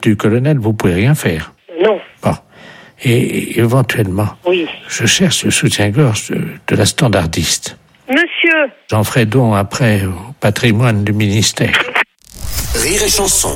du colonel, vous pouvez rien faire. Non. Bon. Et éventuellement, Oui. je cherche le soutien-gorge de la standardiste. Monsieur. J'en ferai don après au patrimoine du ministère. Rire et chanson.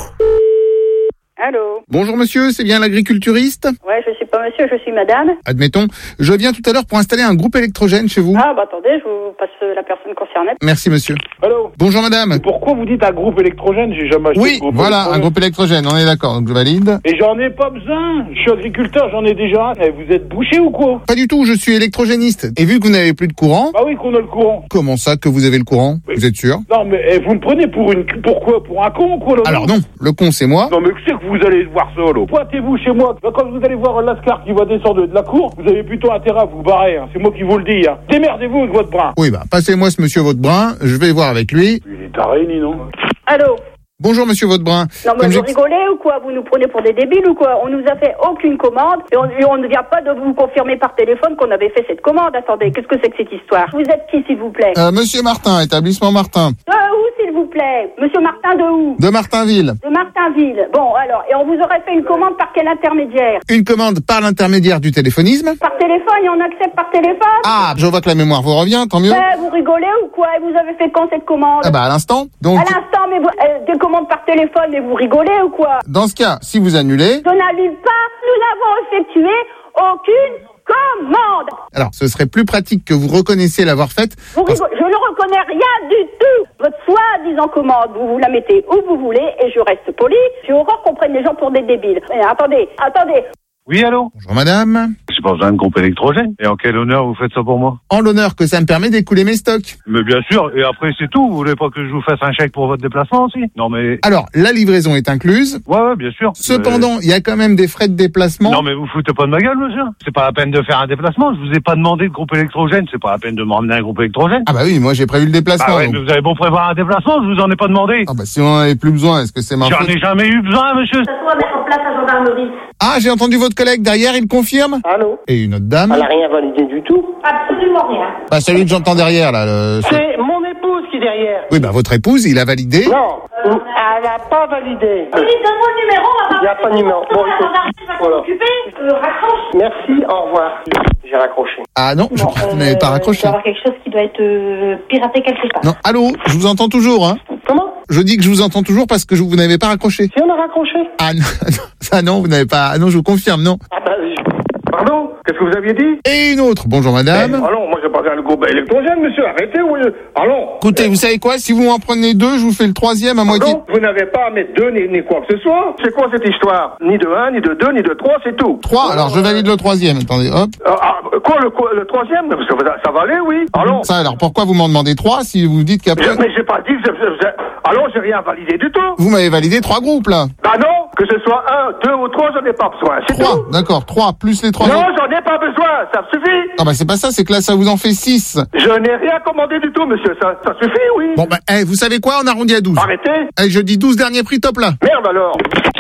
Allô? Bonjour monsieur, c'est bien l'agriculturiste? Ouais, je suis pas monsieur, je suis madame. Admettons, je viens tout à l'heure pour installer un groupe électrogène chez vous. Ah, bah attendez, je vous passe la personne concernée. Merci monsieur. Allô? Bonjour madame. Pourquoi vous dites un groupe électrogène? J'ai jamais acheté Oui, de groupe voilà, un électrogène. groupe électrogène, on est d'accord, donc je valide. Et j'en ai pas besoin. Je suis agriculteur, j'en ai déjà un. Et vous êtes bouché ou quoi? Pas du tout, je suis électrogéniste. Et vu que vous n'avez plus de courant... Bah oui, qu'on a le courant. Comment ça que vous avez le courant? Oui. Vous êtes sûr? Non, mais vous me prenez pour une... Pourquoi? Pour un con ou quoi, là? Alors non, le con c'est moi. Non, mais c'est que vous allez voir ça, là. Pointez-vous chez moi. Quand vous allez voir un lascar qui va descendre de la cour, vous avez plutôt intérêt à vous barrer, hein. C'est moi qui vous le dis, hein. Démerdez-vous avec votre bras. Oui, bah passez-moi ce monsieur Vaudebrun, je vais voir avec lui. Il est taré, ni non? Allô? Bonjour monsieur Vaudebrun. Non, mais Comme vous rigolez ou quoi? Vous nous prenez pour des débiles ou quoi? On nous a fait aucune commande et on ne vient pas de vous confirmer par téléphone qu'on avait fait cette commande. Attendez, qu'est-ce que c'est que cette histoire? Vous êtes qui, s'il vous plaît? Monsieur Martin, établissement Martin. De où, s'il vous plaît? Monsieur Martin, de où? De Martinville. De Martinville. Bon, alors, et on vous aurait fait une commande par quel intermédiaire? Une commande par l'intermédiaire du téléphonisme. Par téléphone, et on accepte par téléphone? Ah, je vois que la mémoire vous revient, tant mieux. Vous rigolez ou quoi? Et vous avez fait quand cette commande? Ah bah à l'instant. Donc, À l'instant, mais vous, des commandes par téléphone, mais vous rigolez ou quoi? dans ce cas, si vous annulez... Je n'annule pas, nous n'avons effectué aucune commande. Alors, ce serait plus pratique que vous reconnaissiez l'avoir faite. Vous rigolez, je ne reconnais rien du tout. Votre soi-disant commande, vous la mettez où vous voulez et je reste poli. J'ai horreur qu'on prenne les gens pour des débiles. Mais attendez. Oui, allô? Bonjour madame. J'ai pas besoin de groupe électrogène. Et en quel honneur vous faites ça pour moi? En l'honneur que ça me permet d'écouler mes stocks. Mais bien sûr, et après c'est tout. Vous voulez pas que je vous fasse un chèque pour votre déplacement aussi? Non mais... Alors, la livraison est incluse. Ouais, bien sûr. Cependant, il y a quand même des frais de déplacement. Non mais vous foutez pas de ma gueule, monsieur. C'est pas la peine de faire un déplacement. Je vous ai pas demandé de groupe électrogène. C'est pas la peine de m'emmener un groupe électrogène. Ah bah oui, moi j'ai prévu le déplacement. Ah ouais, donc. mais vous avez beau prévoir un déplacement, je vous en ai pas demandé. Ah bah si on en avait plus besoin, est-ce que c'est ma J'en faute? ai jamais eu besoin, monsieur. Ça soit mettre en place la gendarmerie. Ah, j'ai entendu votre collègue derrière, il confirme. Allô? Et une autre dame. Elle n'a rien validé du tout. Absolument rien. Bah celui que j'entends derrière là. C'est mon épouse qui est derrière. Oui, bah votre épouse, il a validé. Non, elle n'a pas validé. Oui, donne-moi le numéro, on va Il n'y a pas de numéro. Bon, la écoute, gendarmerie va voilà. s'en occuper. Raccroche. Merci, au revoir. J'ai raccroché. Ah non, je crois que vous n'avez pas Il raccroché. doit y avoir quelque chose qui doit être piraté quelque part. Non, allô, je vous entends toujours, hein. Comment? Je dis que je vous entends toujours parce que vous n'avez pas raccroché. Si on a raccroché? Ah non, ça non, vous n'avez pas. Ah non, je vous confirme, non. Ah bah, pardon? Qu'est-ce que vous aviez dit? Et une autre. Bonjour madame. Allons, moi j'ai pas besoin de groupe électrogène, monsieur. Arrêtez, oui. Allons. Écoutez, vous savez quoi? Si vous m'en prenez deux, je vous fais le troisième à moitié. Pardon? Vous n'avez pas à mettre deux ni quoi que ce soit. C'est quoi cette histoire? Ni de 1, ni de 2, ni de 3, c'est tout. 3, alors je valide le troisième. Attendez, hop. Quoi, le troisième? Ça va aller, oui. Allons. Ça alors, pourquoi vous m'en demandez 3 si vous dites qu'après... Mais j'ai pas dit que allons, j'ai rien validé du tout. Vous m'avez validé 3 groupes là. Bah non, que ce soit 1, 2 ou 3, j'en ai pas besoin. C'est 3, tout. d'accord, 3 plus les 3 Non, autres. j'en ai pas besoin, ça suffit. Ah bah c'est pas ça, c'est que là ça vous en fait 6. Je n'ai rien commandé du tout, monsieur, ça suffit, oui. Bon bah, vous savez quoi? On arrondit à 12. Arrêtez. Allez, je dis 12 derniers prix top là. Merde alors.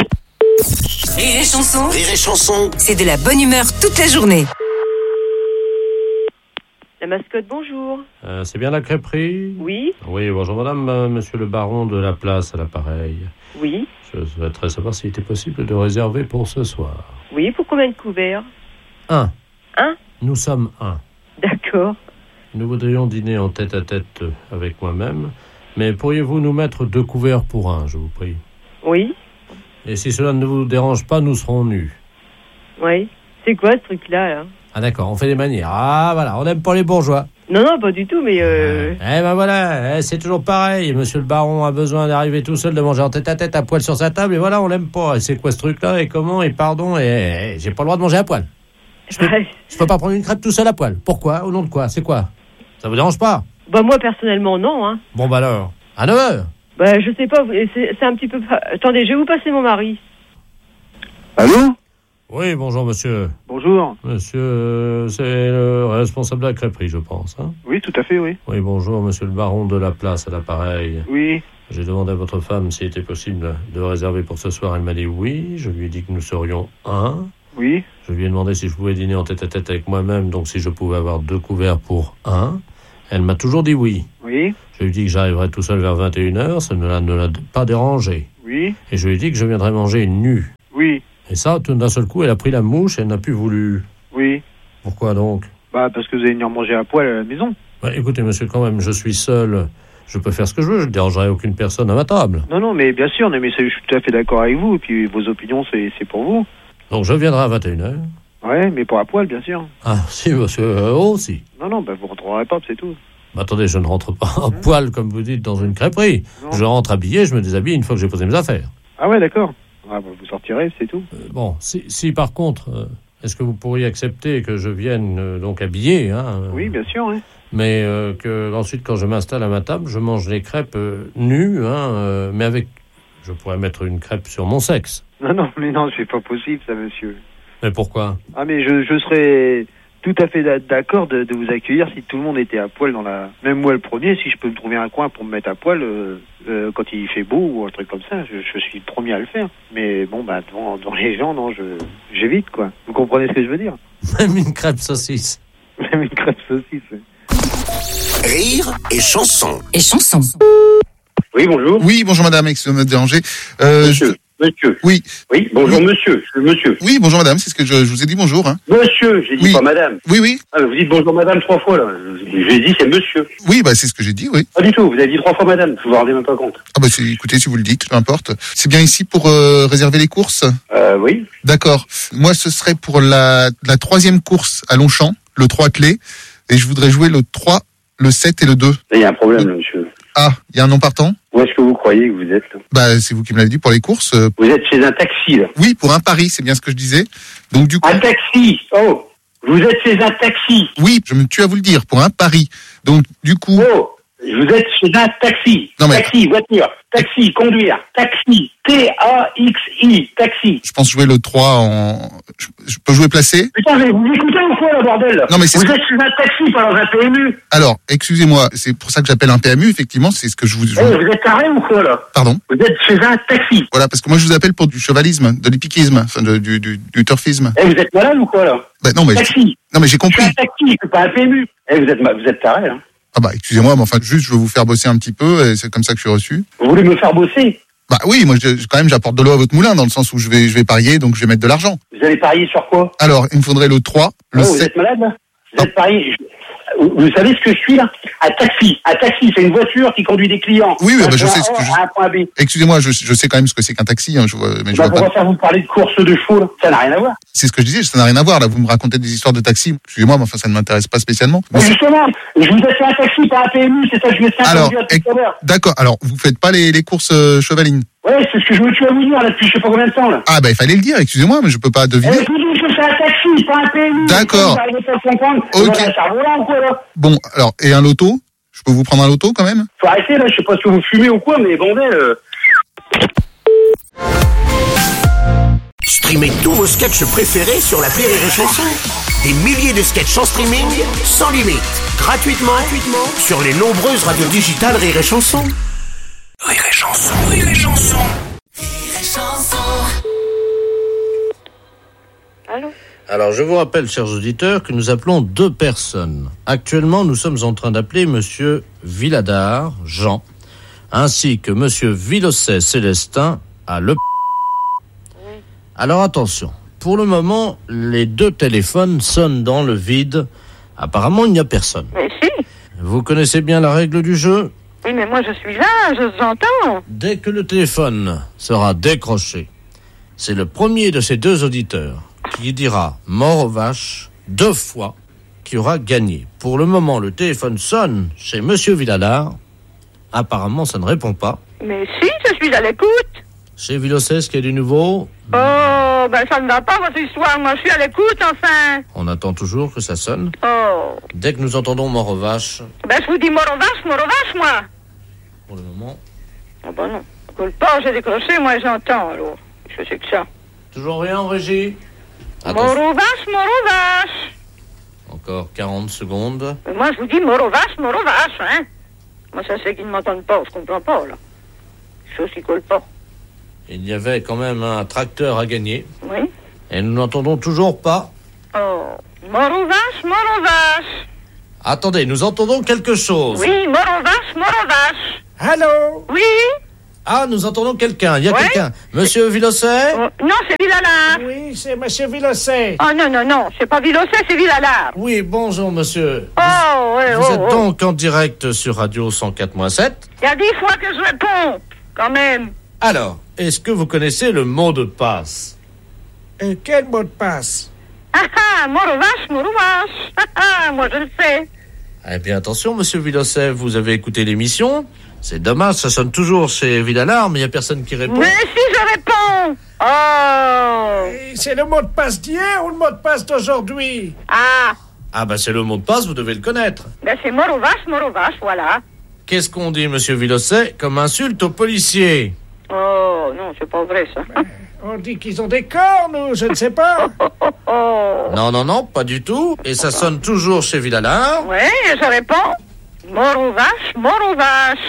Rire et chanson. C'est de la bonne humeur toute la journée. La mascotte, bonjour. C'est bien la crêperie? Oui, Oui, bonjour madame, monsieur le baron de la place à l'appareil. oui, Je souhaiterais savoir s'il était possible de réserver pour ce soir. oui. Pour combien de couverts? 1. Un? Nous sommes 1. D'accord. Nous voudrions dîner en tête-à-tête avec moi-même, mais pourriez-vous nous mettre 2 couverts pour 1, je vous prie? Oui, Et si cela ne vous dérange pas, nous serons nus. oui. C'est quoi ce truc-là, là? Ah d'accord, on fait des manières. Ah voilà, on n'aime pas les bourgeois. Non, non, pas du tout, mais Eh ben voilà, c'est toujours pareil. Monsieur le baron a besoin d'arriver tout seul, de manger en tête-à-tête à poil sur sa table, et voilà, on l'aime pas. Et c'est quoi ce truc-là, et comment, et pardon, et j'ai pas le droit de manger à poil. Je peux pas prendre une crêpe tout seul à poil. Pourquoi? Au nom de quoi? C'est quoi? Ça vous dérange pas? Bah moi, personnellement, non, hein. Bon bah alors, à 9h. Bah, je sais pas, c'est un petit peu... Attendez, je vais vous passer mon mari. Allô? Oui, bonjour monsieur. Bonjour. Monsieur, c'est le responsable de la crêperie, je pense. Hein? Oui, tout à fait, oui. Oui, bonjour, monsieur le baron de la place à l'appareil. Oui. J'ai demandé à votre femme s'il était possible de réserver pour ce soir. Elle m'a dit oui. Je lui ai dit que nous serions 1. Oui. Je lui ai demandé si je pouvais dîner en tête-à-tête avec moi-même, donc si je pouvais avoir 2 couverts pour 1. Elle m'a toujours dit oui. Oui. Je lui ai dit que j'arriverais tout seul vers 21h, ça ne l'a pas dérangé. Oui. Et je lui ai dit que je viendrais manger nu Oui. Et ça, tout d'un seul coup, elle a pris la mouche, elle n'a plus voulu. Oui. Pourquoi donc? Bah, parce que vous allez venir manger à poil à la maison. Bah, écoutez, monsieur, quand même, je suis seul. Je peux faire ce que je veux, je ne dérangerai aucune personne à ma table. Non, mais bien sûr, mais je suis tout à fait d'accord avec vous. Et puis, vos opinions, c'est pour vous. Donc, je viendrai à 21h. Ouais, mais pour à poil, bien sûr. Ah, si, monsieur, aussi. Non, bah, vous rentrerez pas, c'est tout. Bah, attendez, je ne rentre pas à poil, comme vous dites, dans une crêperie. Non. Je rentre habillé, je me déshabille une fois que j'ai posé mes affaires. Ah ouais, d'accord. Ah, bah, vous sortirez, c'est tout. Bon, si par contre, est-ce que vous pourriez accepter que je vienne donc habillé, hein, Oui, bien sûr, oui. mais que ensuite, quand je m'installe à ma table, je mange les crêpes nues, hein, mais avec... Je pourrais mettre une crêpe sur mon sexe. Non, mais non, c'est pas possible, ça, monsieur. Mais pourquoi? Ah, mais je serais tout à fait d'accord de vous accueillir si tout le monde était à poil dans la... Même moi, le premier, si je peux me trouver un coin pour me mettre à poil quand il fait beau ou un truc comme ça, je suis le premier à le faire. Mais bon, bah, devant les gens, non, j'évite, quoi. Vous comprenez ce que je veux dire? Même une crêpe saucisse. Même une crêpe saucisse, oui. Rire et chanson. Et chanson. Oui, bonjour. Oui, bonjour madame, excusez-moi de déranger. Monsieur. Oui. Oui, bonjour monsieur, je suis monsieur. Oui, bonjour madame, c'est ce que je vous ai dit bonjour. Hein. Monsieur, j'ai dit Oui. pas madame. Oui. Ah, vous dites bonjour madame 3 fois, là. J'ai dit c'est monsieur. Oui, bah c'est ce que j'ai dit, oui. Pas du tout, vous avez dit 3 fois madame, je vous rendez même pas compte. Ah bah écoutez, si vous le dites, peu importe. C'est bien ici pour réserver les courses? Oui. D'accord. Moi, ce serait pour la 3e course à Longchamp, le 3 clés, et je voudrais jouer le 3, le 7 et le 2. Il y a un problème, là, monsieur. Ah, il y a un non partant? Où est-ce que vous croyez que vous êtes, là? Bah, c'est vous qui me l'avez dit pour les courses. Vous êtes chez un taxi, là. Oui, pour un pari, c'est bien ce que je disais. Donc du coup... Un taxi. Oh, vous êtes chez un taxi. Oui, je me tue à vous le dire, pour un pari. Donc du coup... Oh, vous êtes chez un taxi. Non, mais... Taxi, voiture. Taxi, conduire. Taxi. T-A-X-I. Taxi. Je pense jouer le 3 en... Je peux jouer placé? Putain, mais vous écoutez ou quoi, là, bordel? Non, mais c'est vous êtes chez un taxi, pas dans un PMU. Alors, excusez-moi, c'est pour ça que j'appelle un PMU, effectivement, c'est ce que je vous... Vous êtes carré ou quoi, là? Pardon? Vous êtes chez un taxi. Voilà, parce que moi je vous appelle pour du chevalisme, de l'hippiquisme, enfin du turfisme. Vous êtes malade ou quoi, là? Bah, non, mais taxi. Non, mais j'ai compris. C'est un taxi, c'est pas un PMU. Vous êtes carré, hein? Ah bah, excusez-moi, mais enfin, juste, je veux vous faire bosser un petit peu, et c'est comme ça que je suis reçu. Vous voulez me faire bosser? Bah oui, moi, quand même, j'apporte de l'eau à votre moulin, dans le sens où je vais parier, donc je vais mettre de l'argent. Vous allez parier sur quoi? Alors, il me faudrait le 3, le 7... Vous êtes malade, là? Vous êtes parié... Vous savez ce que je suis, là? Un taxi. Un taxi, c'est une voiture qui conduit des clients. Oui, bah, je sais ce que à un point B. Excusez-moi, je sais quand même ce que c'est qu'un taxi, hein, mais je vois pourquoi pas... faire vous parler de course de chevaux, là? Ça n'a rien à voir. C'est ce que je disais, ça n'a rien à voir, là, vous me racontez des histoires de taxi. Excusez-moi, mais enfin, ça ne m'intéresse pas spécialement. Mais justement, je vous ai fait un taxi, pas un PMU, c'est ça que je vais faire. Alors, d'accord, alors, vous faites pas les courses chevalines? Ouais, c'est ce que je me tue à vous dire, là, depuis je sais pas combien de temps, là. Ah, bah, il fallait le dire, excusez-moi, mais je peux pas deviner. Je vous dis que c'est un taxi, pas un PMU. D'accord. Vous n'arrivez pas à comprendre. Ok. Vous avez un cerveau là ou quoi, là? Bon, alors, et un loto? Je peux vous prendre un loto, quand même? Faut arrêter, là, je sais pas ce que vous fumez ou quoi, mais bordel. Streamez tous vos sketchs préférés sur l'appli Rire et Chanson. Des milliers de sketchs en streaming, sans limite, gratuitement sur les nombreuses radios digitales Rire et Chanson. Rire et Chanson, Rire et Chanson. Rire et Chanson. Allô? Alors, je vous rappelle, chers auditeurs, que nous appelons 2 personnes. Actuellement, nous sommes en train d'appeler Monsieur Villadard, Jean, ainsi que Monsieur Villosset, Célestin, à Le... Alors, attention. Pour le moment, les 2 téléphones sonnent dans le vide. Apparemment, il n'y a personne. Mais si. Vous connaissez bien la règle du jeu? Oui, mais moi, je suis là, je vous entends. Dès que le téléphone sera décroché, c'est le premier de ces 2 auditeurs qui dira « mort aux vaches » 2 fois qui aura gagné. Pour le moment, le téléphone sonne chez Monsieur Villadard. Apparemment, ça ne répond pas. Mais si, je suis à l'écoute. Chez Villosset, ce qu'il y a du nouveau? Oh, ben ça ne va pas, votre histoire. Moi, je suis à l'écoute, enfin. On attend toujours que ça sonne. Oh. Dès que nous entendons mort aux vaches... Ben, je vous dis mort aux vaches, moi. Pour le moment... Ah ben non. Coule pas, j'ai décroché, moi, j'entends, alors. Je sais que ça. Toujours rien en régie? Mort aux vaches. Encore 40 secondes. Mais moi, je vous dis mort aux vaches, hein. Moi, ça c'est qu'ils ne m'entendent pas, je comprends pas, là. Chose qui colle pas. Il y avait quand même un tracteur à gagner. Oui. Et nous n'entendons toujours pas. Oh. Mort aux vaches. Attendez, nous entendons quelque chose. Oui, mort aux vaches. Allô? Oui. Ah, nous entendons quelqu'un. Il y a Ouais. quelqu'un. Monsieur Vilocet? Non, c'est Villalard. Oui, c'est monsieur Vilocet. Oh non, c'est pas Vilocet, c'est Villalard. Oui, bonjour monsieur. Oh, ouais, Vous êtes donc en direct sur Radio 104.7. Il y a 10 fois que je réponds, quand même. Alors, est-ce que vous connaissez le mot de passe? Quel mot de passe? Morovache. Moi je le sais. Eh bien, attention, monsieur Vilocet, vous avez écouté l'émission. C'est dommage, ça sonne toujours chez Villalard, mais il n'y a personne qui répond. Mais si je réponds. Oh. C'est le mot de passe d'hier ou le mot de passe d'aujourd'hui? Ah, bah c'est le mot de passe, vous devez le connaître. Ben c'est Morovache, voilà. Qu'est-ce qu'on dit, monsieur Vilocet, comme insulte aux policiers? Oh, non, c'est pas vrai, ça. On dit qu'ils ont des cornes, ou je ne sais pas. Non, pas du tout. Et ça sonne toujours chez Villalard. Oui, je réponds. Morovache.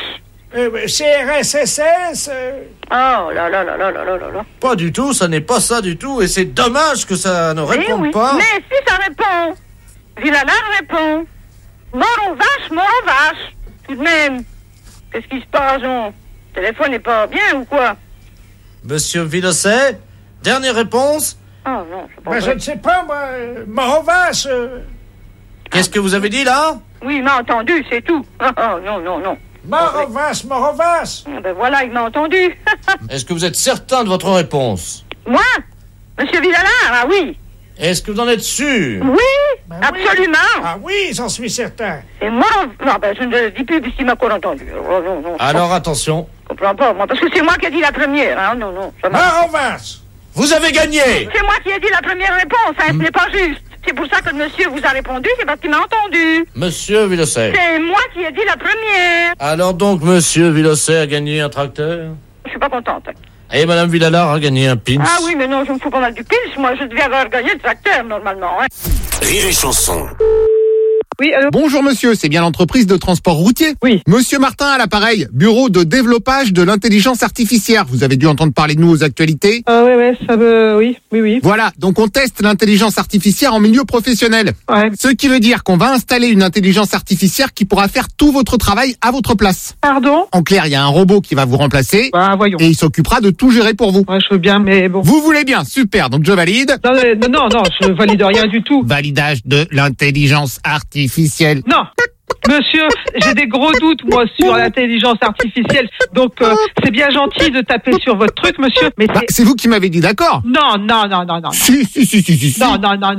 CRSSS Oh là là. Pas du tout, ça n'est pas ça du tout. Et c'est dommage que ça ne réponde oui. pas. Mais si ça répond. Villalard répond. Morovache. Tout de même. Qu'est-ce qui se passe, non? Le téléphone n'est pas bien ou quoi? Monsieur Vilocet, dernière réponse. Oh non, c'est pas vrai. Je ne sais pas, moi. Morovache. Qu'est-ce que vous avez dit là? Oui, il m'a entendu, c'est tout. Non. Morovache. Ben voilà, il m'a entendu. Est-ce que vous êtes certain de votre réponse? Moi? Monsieur Villalard, ah oui. Est-ce que vous en êtes sûr? Oui, absolument. Ah oui, j'en suis certain. Et moi, non, ben je ne le dis plus puisqu'il m'a encore entendu. Non. Alors attention. Je comprends pas, moi, parce que c'est moi qui ai dit la première. Hein. Non. Morovache, vous avez gagné. C'est moi qui ai dit la première réponse, hein, ce n'est pas juste. C'est pour ça que le monsieur vous a répondu, c'est parce qu'il m'a entendu. Monsieur Vilocet. C'est moi qui ai dit la première. Alors donc, monsieur Vilocet a gagné un tracteur? Je suis pas contente. Et madame Villalard a gagné un pins? Ah oui, mais non, je me fous pas mal du pins. Moi, je devais avoir gagné le tracteur, normalement. Hein. Rire et chanson. Oui, allô? Bonjour monsieur, c'est bien l'entreprise de transport routier? Oui. Monsieur Martin à l'appareil, bureau de développage de l'intelligence artificielle. Vous avez dû entendre parler de nous aux actualités? Ouais, ça veut... Oui. Voilà, donc on teste l'intelligence artificielle en milieu professionnel. Ouais. Ce qui veut dire qu'on va installer une intelligence artificielle qui pourra faire tout votre travail à votre place. Pardon? En clair, il y a un robot qui va vous remplacer. Bah, voyons. Et il s'occupera de tout gérer pour vous. Ouais, je veux bien, mais bon. Vous voulez bien, super, donc je valide. Non, je valide rien du tout. Validage de l'intelligence artificielle. Non. Monsieur, j'ai des gros doutes, moi, sur l'intelligence artificielle. Donc, c'est bien gentil de taper sur votre truc, monsieur, mais Bah, c'est vous qui m'avez dit d'accord. Non. Si. Non.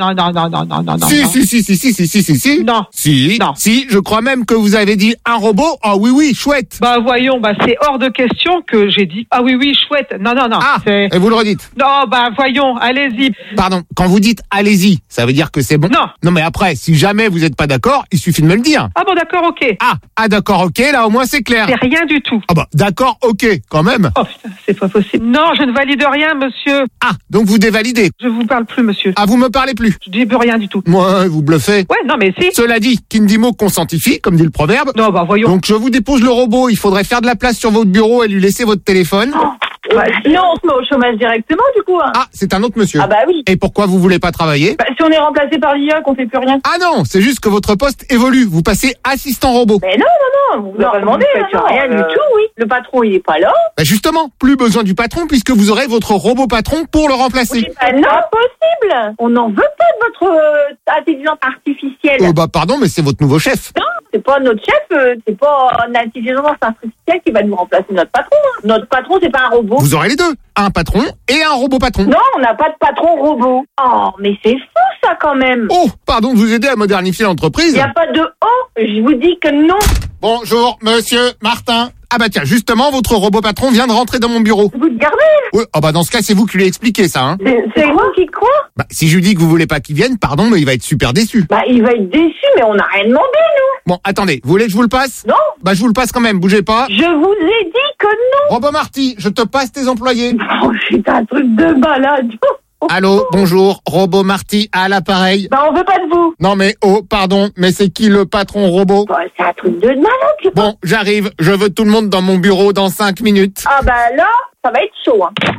Si. Non. Si. Non. Si, je crois même que vous avez dit un robot. Ah oui, chouette. Bah, voyons, c'est hors de question que j'ai dit. Ah oui, chouette. Non. Ah, et vous le redites. Non, voyons, allez-y. Pardon, quand vous dites allez-y, ça veut dire que c'est bon? Non. Non, mais après, si jamais vous n'êtes pas d'accord, il suffit de me le dire. Ah bon, d'accord, ok. Ah, d'accord, ok, là au moins c'est clair. C'est rien du tout. Ah bah, d'accord, ok, quand même. Oh putain, c'est pas possible. Non, je ne valide rien, monsieur. Ah, donc vous dévalidez. Je vous parle plus, monsieur. Ah, vous me parlez plus. Je dis plus rien du tout. Moi, vous bluffez. Ouais, non, mais si. Cela dit, qui ne dit mot consentifie, comme dit le proverbe. Non, voyons. Donc je vous dépose le robot, il faudrait faire de la place sur votre bureau et lui laisser votre téléphone. Sinon, on se met au chômage directement, du coup. Hein. Ah, c'est un autre monsieur. Ah bah oui. Et pourquoi vous voulez pas travailler? Si on est remplacé par l'IA, qu'on fait plus rien. Ah non, c'est juste que votre poste évolue. Vous passez assistant robot. Mais non, vous n'avez pas demandé. Rien du tout, oui. Le patron, il est pas là. Bah justement, plus besoin du patron puisque vous aurez votre robot patron pour le remplacer. Oui, non, impossible. On n'en veut pas de votre intelligence artificielle. Pardon, mais c'est votre nouveau chef. Non, c'est pas notre chef, c'est pas l'intelligence artificielle qui va nous remplacer notre patron. Hein. Notre patron, c'est pas un robot. Vous aurez les deux, un patron et un robot patron. Non, on n'a pas de patron robot. Oh, mais c'est fou ça quand même. Oh, pardon de vous aider à modernifier l'entreprise. Il n'y a pas de oh, je vous dis que non. Bonjour, monsieur Martin. Ah bah tiens, justement, votre robot patron vient de rentrer dans mon bureau. Vous te gardez? Oui, dans ce cas, c'est vous qui lui expliquez ça, hein. C'est moi qui crois? Si je lui dis que vous voulez pas qu'il vienne, pardon, mais il va être super déçu. Il va être déçu, mais on n'a rien demandé, nous. Bon, attendez, vous voulez que je vous le passe? Non. Je vous le passe quand même, bougez pas. Je vous ai dit que non. Robot Marty, je te passe tes employés. Oh, c'est un truc de malade. Allô, bonjour, Robot Marty à l'appareil. On veut pas de vous. Non mais, pardon, mais c'est qui le patron robot? C'est un truc de malade. Bon, j'arrive, je veux tout le monde dans mon bureau dans 5 minutes. Ah là, ça va être chaud. Hein.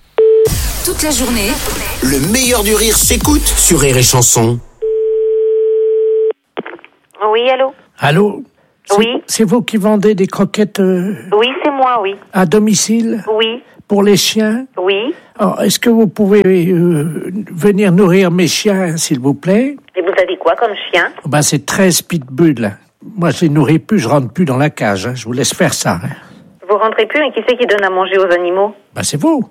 Toute la journée, Le meilleur du rire s'écoute sur Rire et Chanson. Oui, allô? Allô? Oui. C'est vous qui vendez des croquettes Oui, c'est moi. moi, oui. À domicile? Oui. Pour les chiens? Oui. Alors, est-ce que vous pouvez venir nourrir mes chiens, s'il vous plaît? Et vous avez quoi comme chien? Ben, c'est 13 pitbulls. Moi, je les nourris plus, je rentre plus dans la cage. Hein. Je vous laisse faire ça. Hein. Vous rentrez plus, mais qui c'est qui donne à manger aux animaux? Ben, c'est vous.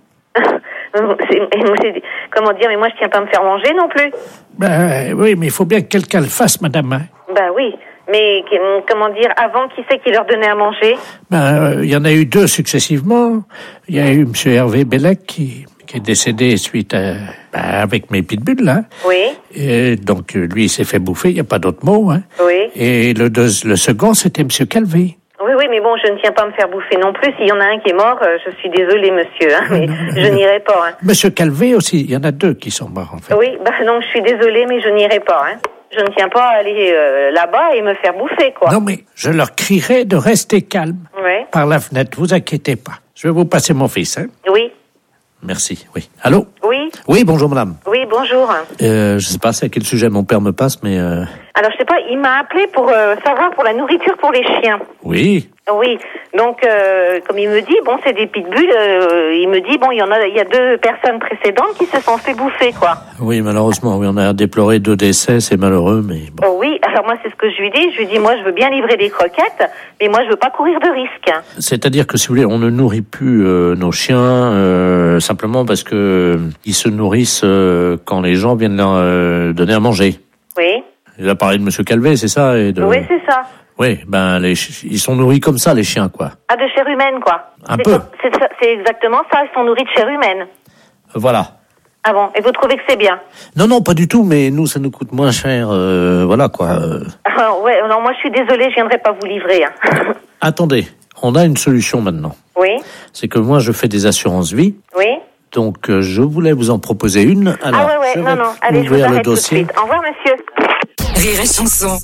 Comment dire, mais moi, je tiens pas à me faire manger non plus. Ben, oui, mais il faut bien que quelqu'un le fasse, madame. Hein. Ben oui. Mais, comment dire, avant, qui c'est qui leur donnait à manger? Ben, il y en a eu 2 successivement. Il y a eu M. Hervé Bellec qui est décédé suite à, avec mes pitbulls, là. Oui. Et donc, lui, il s'est fait bouffer, il n'y a pas d'autre mot, hein. Oui. Et le second, c'était M. Calvé. Oui, mais bon, je ne tiens pas à me faire bouffer non plus. S'il y en a un qui est mort, je suis désolée, monsieur, hein, mais je n'irai pas. Hein. Monsieur Calvé aussi, il y en a 2 qui sont morts, en fait. Oui, donc je suis désolée, mais je n'irai pas, hein. Je ne tiens pas à aller là-bas et me faire bouffer, quoi. Non, mais je leur crierai de rester calme par la fenêtre, vous inquiétez pas. Je vais vous passer mon fils, hein. Oui. Merci, oui. Allô? Oui. Oui, bonjour, madame. Oui, bonjour. Je sais pas c'est à quel sujet mon père me passe, mais... Alors, je sais pas, il m'a appelé pour savoir pour la nourriture pour les chiens. Oui. Oui, donc comme il me dit, bon, c'est des pitbulls. Il me dit, bon, il y a 2 personnes précédentes qui se sont fait bouffer, quoi. Oui, malheureusement, oui, on a déploré 2 décès, c'est malheureux, mais bon. Oh, oui, alors moi, c'est ce que je lui dis. Je lui dis, moi, je veux bien livrer des croquettes, mais moi, je veux pas courir de risque. C'est-à-dire que, si vous voulez, on ne nourrit plus nos chiens simplement parce que ils se nourrissent quand les gens viennent leur donner à manger. Oui. Il a parlé de Monsieur Calvé, c'est ça? Oui, c'est ça. Oui, ben ils sont nourris comme ça, les chiens, quoi. Ah, de chair humaine, quoi. Un peu. C'est exactement ça, ils sont nourris de chair humaine. Voilà. Ah bon, et vous trouvez que c'est bien? Non, pas du tout, mais nous, ça nous coûte moins cher, voilà, quoi. Ah, ouais, non, moi, je suis désolée, je viendrai pas vous livrer. Hein. Attendez, on a une solution maintenant. Oui. C'est que moi, je fais des assurances vie. Oui. Donc, je voulais vous en proposer une. Alors, ouais, non, allez, je vous arrête tout de suite. Au revoir, monsieur. Rire et chanson.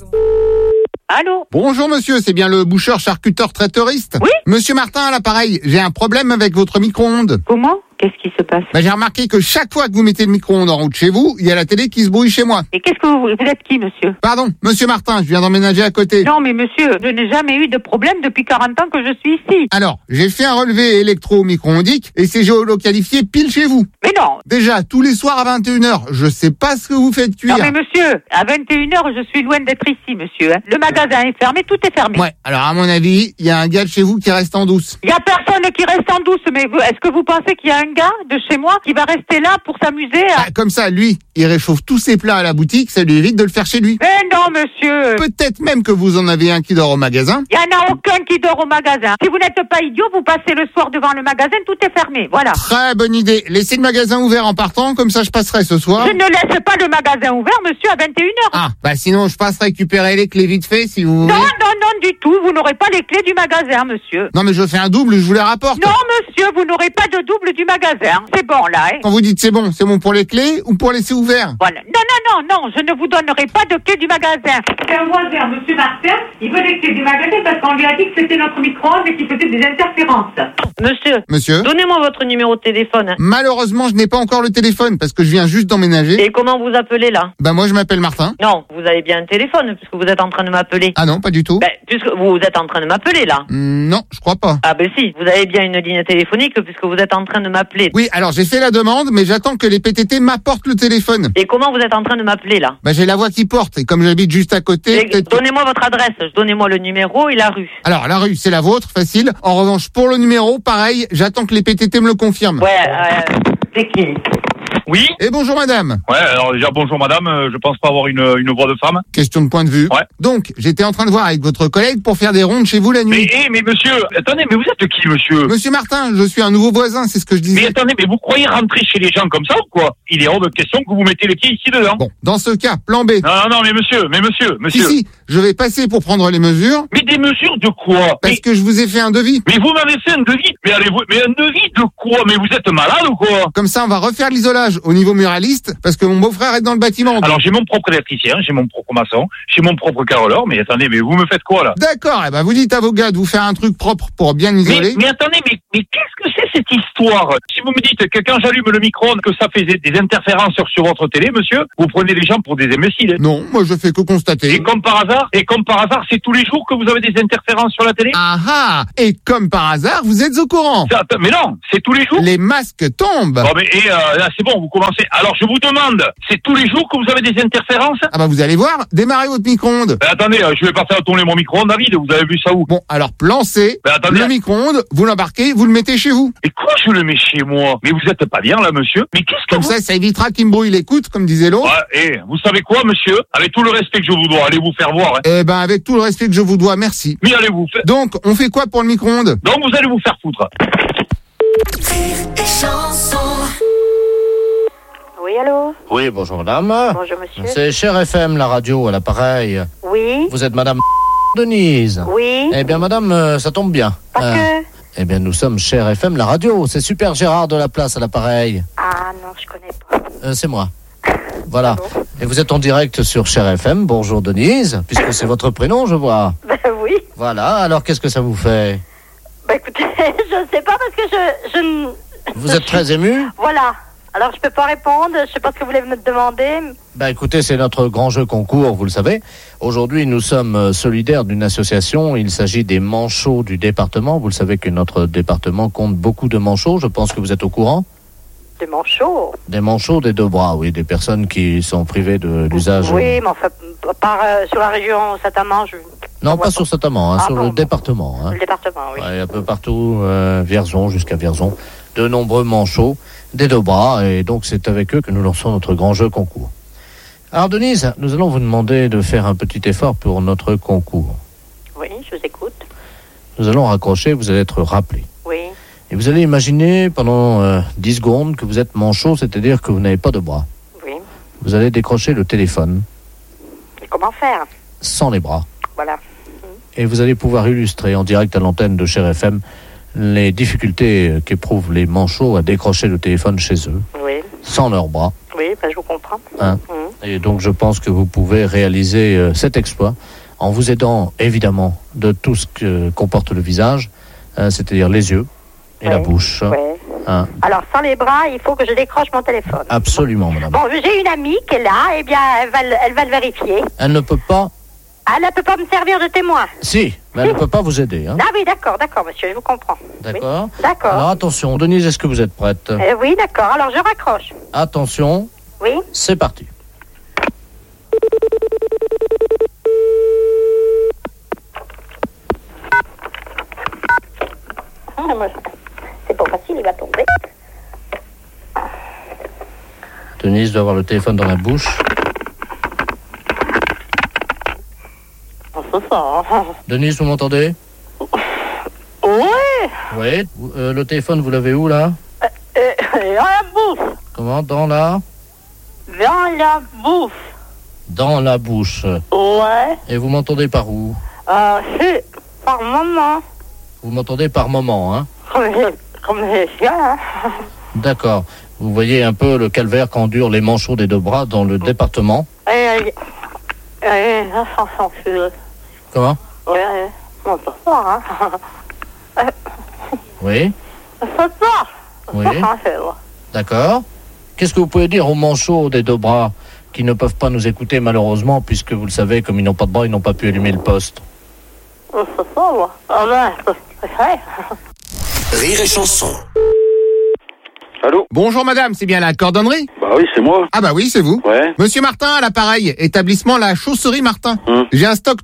Allô? Bonjour monsieur, c'est bien le boucheur charcuteur traiteuriste? Oui. Monsieur Martin à l'appareil, j'ai un problème avec votre micro-ondes. Comment? Qu'est-ce qui se passe? J'ai remarqué que chaque fois que vous mettez le micro-ondes en route chez vous, il y a la télé qui se brouille chez moi. Et qu'est-ce que vous êtes qui, monsieur? Pardon, monsieur Martin, je viens d'emménager à côté. Non, mais monsieur, je n'ai jamais eu de problème depuis 40 ans que je suis ici. Alors, j'ai fait un relevé électro-micro-ondique et c'est géolocalifié pile chez vous. Mais non. Déjà, tous les soirs à 21h, je sais pas ce que vous faites cuire. Non, mais monsieur, à 21h, je suis loin d'être ici, monsieur. Le magasin est fermé, tout est fermé. Ouais, alors à mon avis, il y a un gars de chez vous qui reste en douce. Il y a personne qui reste en douce, mais est-ce que vous pensez qu'il y a un gars de chez moi qui va rester là pour s'amuser à... Comme ça, lui, il réchauffe tous ses plats à la boutique, ça lui évite de le faire chez lui. Mais non, monsieur. Peut-être même que vous en avez un qui dort au magasin. Il n'y en a aucun qui dort au magasin. Si vous n'êtes pas idiot, vous passez le soir devant le magasin, tout est fermé, voilà. Très bonne idée. Laissez le magasin ouvert en partant, comme ça je passerai ce soir. Je ne laisse pas le magasin ouvert, monsieur, à 21h. Ah, sinon je passe récupérer les clés vite fait, si vous voulez. Non, du tout. Vous n'aurez pas les clés du magasin, monsieur. Non, mais je fais un double, je vous les rapporte. Non, monsieur, vous n'aurez pas de double du magasin. C'est bon, là, hein. Quand vous dites c'est bon pour les clés ou pour laisser ouvert? Voilà. Non, je ne vous donnerai pas de clés du magasin. C'est un voisin, monsieur Martin. Il veut les clés du magasin parce qu'on lui a dit que c'était notre micro-ondes et qu'il faisait des interférences. Monsieur. Donnez-moi votre numéro de téléphone. Malheureusement, je n'ai pas encore le téléphone parce que je viens juste d'emménager. Et comment vous appelez, là? Moi, je m'appelle Martin. Non, vous avez bien un téléphone puisque vous êtes en train de m'appeler. Ah non, pas du tout. Puisque vous êtes en train de m'appeler, là. Non, je crois pas. Ah si, vous avez bien une ligne téléphonique puisque vous êtes en train de m'appeler. Oui, alors j'ai fait la demande, mais j'attends que les PTT m'apportent le téléphone. Et comment vous êtes en train de m'appeler, là? J'ai la voix qui porte, et comme j'habite juste à côté... Donnez-moi votre adresse, donnez-moi le numéro et la rue. Alors, la rue, c'est la vôtre, facile. En revanche, pour le numéro, pareil, j'attends que les PTT me le confirment. C'est qui? Oui. Et bonjour madame. Ouais, alors déjà bonjour madame, je pense pas avoir une voix de femme. Question de point de vue. Ouais. Donc, j'étais en train de voir avec votre collègue pour faire des rondes chez vous la nuit. Mais monsieur, attendez, mais vous êtes qui monsieur? Monsieur Martin, je suis un nouveau voisin, c'est ce que je disais. Mais attendez, mais vous croyez rentrer chez les gens comme ça ou quoi? Il est hors de question que vous mettez les pieds ici dedans. Bon, dans ce cas, plan B. Non, mais monsieur. Si, je vais passer pour prendre les mesures. Mais des mesures de quoi? Parce que je vous ai fait un devis. Mais vous m'avez fait un devis? Mais un devis de quoi? Mais vous êtes malade ou quoi? Comme ça, on va refaire l'isolage. stage au niveau muraliste parce que mon beau-frère est dans le bâtiment. Alors j'ai mon propre électricien, j'ai mon propre maçon, j'ai mon propre carreleur, mais attendez, mais vous me faites quoi là? D'accord, vous dites à vos gars de vous faire un truc propre pour bien isoler. Mais attendez, mais qu'est-ce que c'est cette histoire? Si vous me dites que quand j'allume le micro-ondes que ça fait des interférences sur votre télé, monsieur, vous prenez les gens pour des imbéciles. Non, moi je fais que constater. Et comme par hasard, c'est tous les jours que vous avez des interférences sur la télé? Ah! Et comme par hasard, vous êtes au courant. Mais non, c'est tous les jours. Les masques tombent. Bon, mais là c'est bon, vous commencez. Alors je vous demande, c'est tous les jours que vous avez des interférences? Ah vous allez voir, démarrez votre micro-ondes. Attendez, je vais pas faire tourner mon micro-ondes, David, vous avez vu ça où? Bon, alors plan C, le micro-ondes, vous l'embarquez, vous le mettez chez vous. Et quoi je le mets chez moi? Mais vous êtes pas bien là, monsieur? Mais qu'est-ce que Comme ça évitera qu'il me brouille l'écoute, comme disait l'autre. Et vous savez quoi, monsieur? Avec tout le respect que je vous dois, allez vous faire voir. Avec tout le respect que je vous dois, merci. Mais allez vous faire... Donc, on fait quoi pour le micro-ondes? Donc vous allez vous faire foutre. Oui, allô? Oui, bonjour madame. Bonjour monsieur. C'est Cher FM, la radio, à l'appareil. Oui. Vous êtes madame Denise? Oui. Eh bien madame, ça tombe bien. Parce que... Eh bien nous sommes Cher FM, la radio. C'est Super Gérard de la Place à l'appareil. Ah non, je connais pas. C'est moi. Voilà. Et vous êtes en direct sur Cher FM. Bonjour Denise, puisque c'est votre prénom, je vois. Oui. Voilà, alors qu'est-ce que ça vous fait? Écoutez, je ne sais pas parce que je Vous êtes très ému? Voilà. Alors je peux pas répondre, je sais pas ce que vous voulez me demander. Écoutez, c'est notre grand jeu concours, vous le savez. Aujourd'hui, nous sommes solidaires d'une association. Il s'agit des manchots du département. Vous le savez que notre département compte beaucoup de manchots. Je pense que vous êtes au courant. Des manchots? Des manchots des deux bras, oui. Des personnes qui sont privées de l'usage. Oui, mais enfin, sur la région Saint-Amand, Non, pas sur Saint-Amand, sur le département. Le département, oui. Ouais, un peu partout, Vierzon jusqu'à Vierzon. De nombreux manchots des deux bras. Et donc, c'est avec eux que nous lançons notre grand jeu concours. Alors, Denise, nous allons vous demander de faire un petit effort pour notre concours. Oui, je vous écoute. Nous allons raccrocher, vous allez être rappelé. Oui. Et vous allez imaginer pendant 10 secondes que vous êtes manchot, c'est-à-dire que vous n'avez pas de bras. Oui. Vous allez décrocher le téléphone. Et comment faire? Sans les bras. Voilà. Et vous allez pouvoir illustrer en direct à l'antenne de Cher FM les difficultés qu'éprouvent les manchots à décrocher le téléphone chez eux. Oui. Sans leurs bras. Oui, je vous comprends. Et donc je pense que vous pouvez réaliser cet exploit en vous aidant évidemment de tout ce que comporte le visage, c'est-à-dire les yeux et la bouche. Alors sans les bras, il faut que je décroche mon téléphone. Absolument, madame. Bon, j'ai une amie qui est là, eh bien elle va le vérifier. Elle ne peut pas... Elle ne peut pas me servir de témoin. Si, mais elle ne peut pas vous aider. Ah oui, d'accord, monsieur, je vous comprends. D'accord. Oui. D'accord. Alors attention, Denise, est-ce que vous êtes prête? Oui, d'accord, alors je raccroche. Attention. Oui. C'est parti. C'est pas facile, il va tomber. Denise doit avoir le téléphone dans la bouche. Denise, vous m'entendez? Oui. Oui. Le téléphone, vous l'avez où, là? Dans la bouche. Comment? Dans la bouche. Dans la bouche. Ouais. Et vous m'entendez par où? C'est par moment. Vous m'entendez par moment, hein? Comme les chiens. D'accord. Vous voyez un peu le calvaire qu'endurent les manchots des deux bras dans le département? Comment? Oui, on peut pas, hein. Oui. On peut pas. Oui. D'accord. Qu'est-ce que vous pouvez dire aux manchots des deux bras qui ne peuvent pas nous écouter malheureusement, puisque vous le savez, comme ils n'ont pas de bras, ils n'ont pas pu allumer le poste? On peut pas, moi. Ah ben, Rire et chanson. Allô? Bonjour madame, c'est bien la cordonnerie? Bah oui, c'est moi. Ah bah oui, c'est vous. Ouais. Monsieur Martin à l'appareil, établissement La Chausserie Martin. J'ai un stock